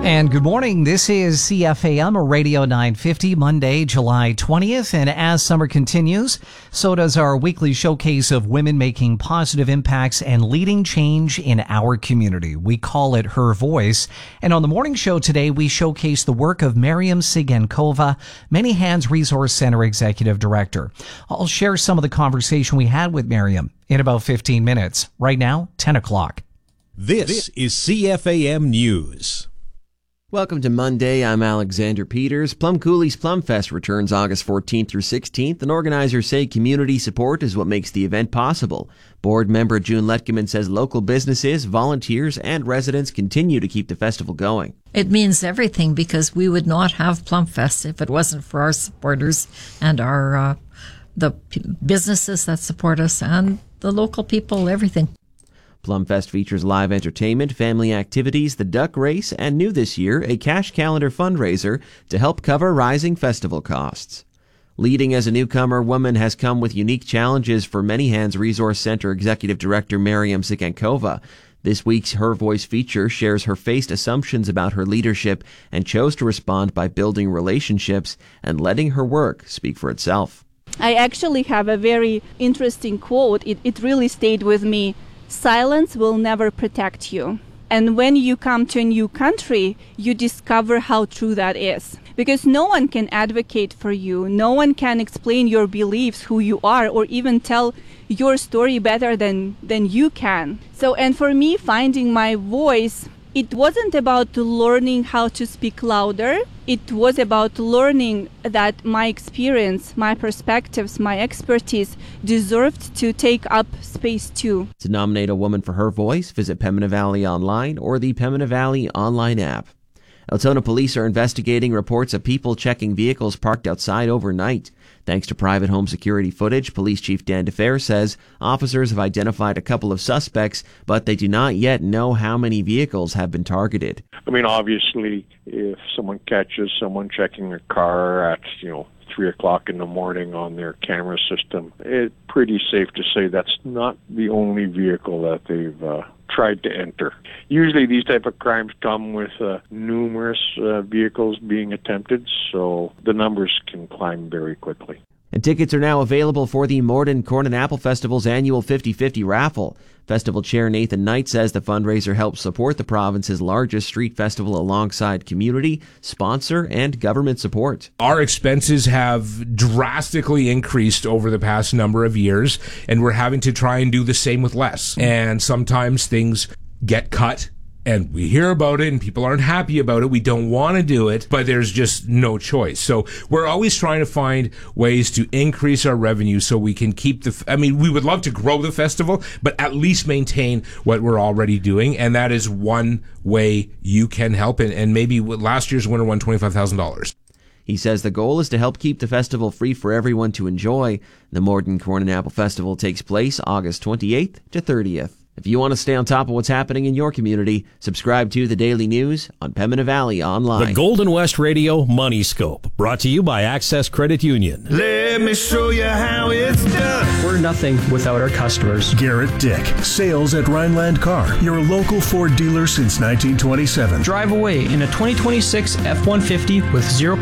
And good morning. This is CFAM Radio 950, Monday, July 20th. And as summer continues, so does our weekly showcase of women making positive impacts and leading change in our community. We call it Her Voice. And on the morning show today, we showcase the work of Miriam Sigankova, Many Hands Resource Center Executive Director. I'll share some of the conversation we had with Miriam in about 15 minutes. Right now, 10 o'clock. This is CFAM News. Welcome to Monday. I'm Alexander Peters. Plum Coulee's Plum Fest returns August 14th through 16th, and organizers say community support is what makes the event possible. Board member June Letkeman says local businesses, volunteers, and residents continue to keep the festival going. It means everything because we would not have Plum Fest if it wasn't for our supporters and our the businesses that support us and the local people, everything. Plumfest features live entertainment, family activities, the duck race, and new this year, a cash calendar fundraiser to help cover rising festival costs. Leading as a newcomer woman has come with unique challenges for Many Hands Resource Center Executive Director Miriam Sigankova. This week's Her Voice feature shares her faced assumptions about her leadership and chose to respond by building relationships and letting her work speak for itself. I actually have a very interesting quote. It really stayed with me. Silence will never protect you. And when you come to a new country, you discover how true that is. Because no one can advocate for you. No one can explain your beliefs, who you are, or even tell your story better than you can. So, and for me, finding my voice, it wasn't about learning how to speak louder. It was about learning that my experience, my perspectives, my expertise deserved to take up space too. To nominate a woman for Her Voice, visit Pembina Valley Online or the Pembina Valley online app. Altona police are investigating reports of people checking vehicles parked outside overnight. Thanks to private home security footage, Police Chief Dan DeFer says officers have identified a couple of suspects, but they do not yet know how many vehicles have been targeted. I mean, obviously, if someone catches someone checking a car at, 3 o'clock in the morning on their camera system, it's pretty safe to say that's not the only vehicle that they've tried to enter. Usually these type of crimes come with numerous vehicles being attempted, so the numbers can climb very quickly. And tickets are now available for the Morden Corn and Apple Festival's annual 50-50 raffle. Festival Chair Nathan Knight says the fundraiser helps support the province's largest street festival alongside community, sponsor, and government support. Our expenses have drastically increased over the past number of years, and we're having to try and do the same with less. And sometimes things get cut, and we hear about it and people aren't happy about it. We don't want to do it, but there's just no choice. So we're always trying to find ways to increase our revenue so we can keep we would love to grow the festival, but at least maintain what we're already doing. And that is one way you can help. And maybe last year's winner won $25,000. He says the goal is to help keep the festival free for everyone to enjoy. The Morden Corn and Apple Festival takes place August 28th to 30th. If you want to stay on top of what's happening in your community, subscribe to the Daily News on Pembina Valley Online. The Golden West Radio Money Scope, brought to you by Access Credit Union. Let me show you how it's done. We're nothing without our customers. Garrett Dick, sales at Rhineland Car, your local Ford dealer since 1927. Drive away in a 2026 F-150 with 0%